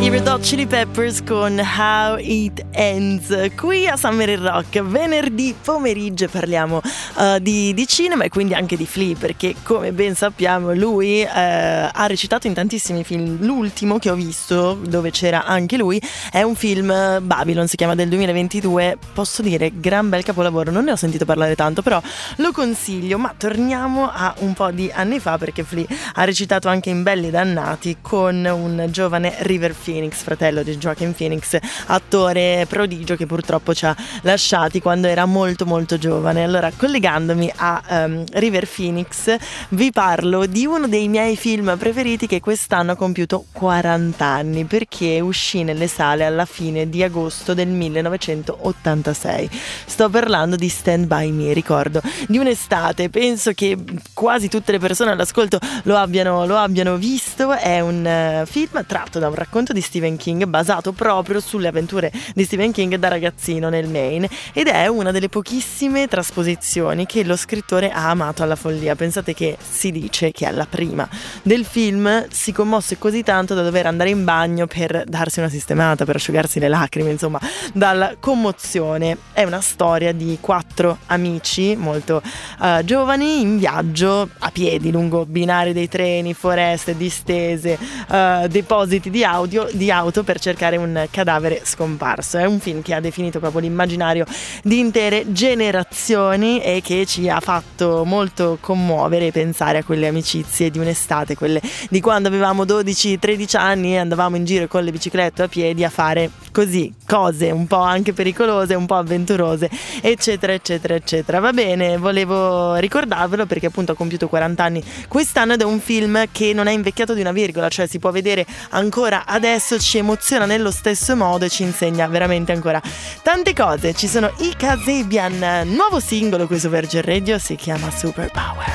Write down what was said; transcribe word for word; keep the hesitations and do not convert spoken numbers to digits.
I Red Hot Chili Peppers con How It Ends qui a Summer in Rock. Venerdì pomeriggio parliamo uh, di, di cinema e quindi anche di Flea, perché come ben sappiamo lui uh, ha recitato in tantissimi film. L'ultimo che ho visto, dove c'era anche lui, è un film, Babylon si chiama, del duemilaventidue. Posso dire gran bel capolavoro, non ne ho sentito parlare tanto, però lo consiglio. Ma torniamo a un po' di anni fa, perché Flea ha recitato anche in Belli Dannati con un giovane River Phoenix, fratello di Joaquin Phoenix, attore prodigio che purtroppo ci ha lasciati quando era molto molto giovane. Allora, collegandomi a um, River Phoenix, vi parlo di uno dei miei film preferiti che quest'anno ha compiuto quaranta anni, perché uscì nelle sale alla fine di agosto del millenovecentottantasei. Sto parlando di Stand By Me. Ricordo di un'estate, penso che quasi tutte le persone all'ascolto lo abbiano, lo abbiano visto. È un uh, film tratto da un racconto di Stephen King, basato proprio sulle avventure di Stephen King da ragazzino nel Maine, ed è una delle pochissime trasposizioni che lo scrittore ha amato alla follia. Pensate che si dice che alla prima del film si commosse così tanto da dover andare in bagno per darsi una sistemata, per asciugarsi le lacrime, insomma, dalla commozione. È una storia di quattro amici molto uh, giovani in viaggio a piedi lungo binari dei treni, foreste distese, uh, depositi di audio di auto per cercare un cadavere scomparso. È un film che ha definito proprio l'immaginario di intere generazioni e che ci ha fatto molto commuovere e pensare a quelle amicizie di un'estate, quelle di quando avevamo dodici tredici anni e andavamo in giro con le biciclette a piedi a fare così cose un po' anche pericolose, un po' avventurose, eccetera eccetera eccetera. Va bene, volevo ricordarvelo perché appunto ha compiuto quaranta anni quest'anno ed è un film che non è invecchiato di una virgola, cioè si può vedere ancora adesso, ci emoziona nello stesso modo e ci insegna veramente ancora tante cose. Ci sono i Kasabian, nuovo singolo qui su Virgin Radio, si chiama Superpower.